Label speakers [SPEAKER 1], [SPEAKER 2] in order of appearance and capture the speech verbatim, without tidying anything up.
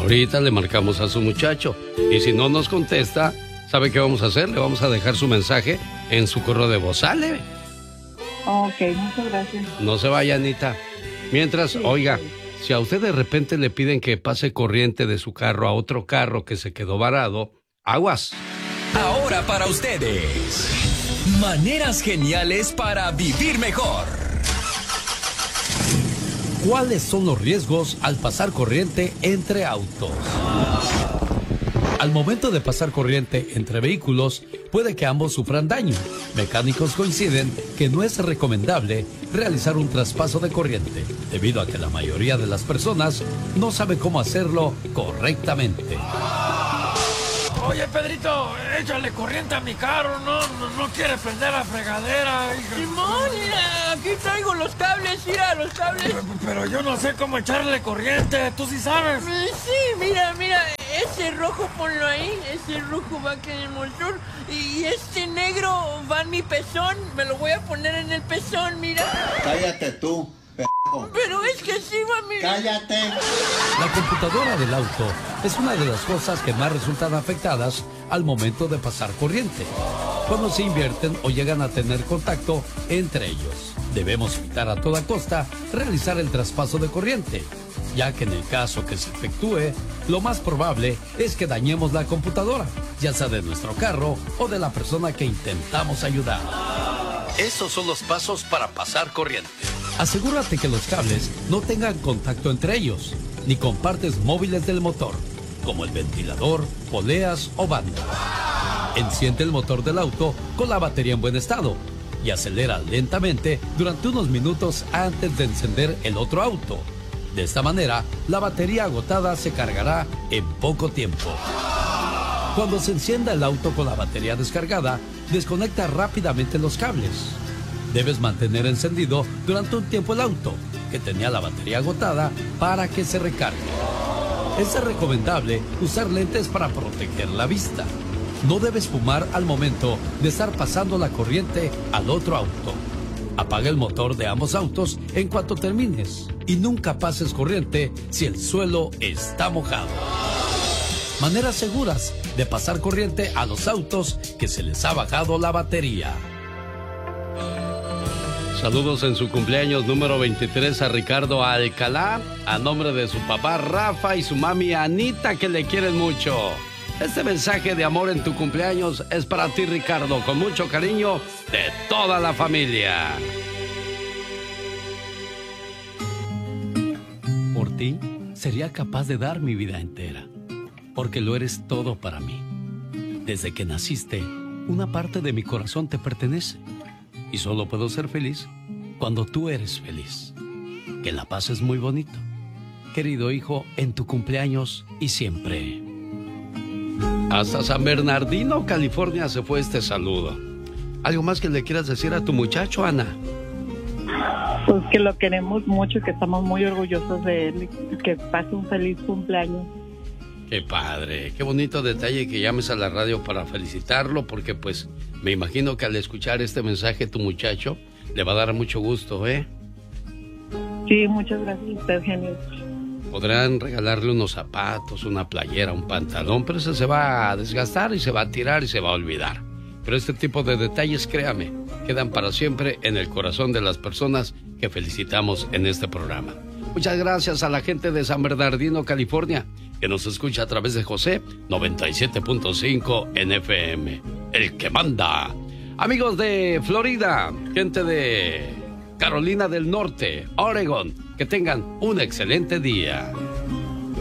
[SPEAKER 1] Ahorita le marcamos a su muchacho y si no nos contesta, ¿sabe qué vamos a hacer? Le vamos a dejar su mensaje en su correo de voz. ¿Sale?
[SPEAKER 2] Ok, muchas gracias.
[SPEAKER 1] No se vaya, Anita. Mientras, sí, oiga, sí. Si a usted de repente le piden que pase corriente de su carro a otro carro que se quedó varado, aguas.
[SPEAKER 3] Ahora para ustedes, maneras geniales para vivir mejor.
[SPEAKER 4] ¿Cuáles son los riesgos al pasar corriente entre autos? Al momento de pasar corriente entre vehículos, puede que ambos sufran daño. Mecánicos coinciden que no es recomendable realizar un traspaso de corriente, debido a que la mayoría de las personas no sabe cómo hacerlo correctamente.
[SPEAKER 5] Oye, Pedrito, échale corriente a mi carro, no, no, no quiere prender la fregadera.
[SPEAKER 6] Simón, mira, aquí traigo los cables, mira, los cables.
[SPEAKER 5] Pero, pero yo no sé cómo echarle corriente, ¿tú sí sabes?
[SPEAKER 6] Sí, mira, mira, ese rojo ponlo ahí, ese rojo va aquí en el motor, y este negro va en mi pezón, me lo voy a poner en el pezón, mira.
[SPEAKER 7] Cállate tú.
[SPEAKER 6] Pero es que sí, mami.
[SPEAKER 7] ¡Cállate!
[SPEAKER 4] La computadora del auto es una de las cosas que más resultan afectadas al momento de pasar corriente, cuando se invierten o llegan a tener contacto entre ellos. Debemos evitar a toda costa realizar el traspaso de corriente, ya que en el caso que se efectúe, lo más probable es que dañemos la computadora, ya sea de nuestro carro o de la persona que intentamos ayudar. Esos son los pasos para pasar corriente. Asegúrate que los cables no tengan contacto entre ellos, ni con partes móviles del motor, como el ventilador, poleas o banda. Enciende el motor del auto con la batería en buen estado y acelera lentamente durante unos minutos antes de encender el otro auto. De esta manera, la batería agotada se cargará en poco tiempo. Cuando se encienda el auto con la batería descargada, desconecta rápidamente los cables. Debes mantener encendido durante un tiempo el auto, que tenía la batería agotada, para que se recargue. Es recomendable usar lentes para proteger la vista. No debes fumar al momento de estar pasando la corriente al otro auto. Apaga el motor de ambos autos en cuanto termines y nunca pases corriente si el suelo está mojado. Maneras seguras de pasar corriente a los autos que se les ha bajado la batería.
[SPEAKER 1] Saludos en su cumpleaños número veintitrés a Ricardo Alcalá, a nombre de su papá Rafa y su mami Anita, que le quieren mucho. Este mensaje de amor en tu cumpleaños es para ti, Ricardo, con mucho cariño de toda la familia.
[SPEAKER 4] Por ti, sería capaz de dar mi vida entera, porque lo eres todo para mí. Desde que naciste, una parte de mi corazón te pertenece. Y solo puedo ser feliz cuando tú eres feliz. Que la paz es muy bonito. Querido hijo, en tu cumpleaños y siempre.
[SPEAKER 1] Hasta San Bernardino, California, se fue este saludo. ¿Algo más que le quieras decir a tu muchacho, Ana?
[SPEAKER 2] Pues que lo queremos mucho, que estamos muy orgullosos de él, que pase un feliz cumpleaños.
[SPEAKER 1] Qué padre, qué bonito detalle que llames a la radio para felicitarlo, porque pues me imagino que al escuchar este mensaje tu muchacho le va a dar mucho gusto, ¿eh?
[SPEAKER 2] Sí, muchas gracias, usted genio.
[SPEAKER 1] Podrán regalarle unos zapatos, una playera, un pantalón, pero ese se va a desgastar y se va a tirar y se va a olvidar. Pero este tipo de detalles, créame, quedan para siempre en el corazón de las personas que felicitamos en este programa. Muchas gracias a la gente de San Bernardino, California, que nos escucha a través de José noventa y siete punto cinco en F M, el que manda. Amigos de Florida, gente de Carolina del Norte, Oregon, que tengan un excelente día.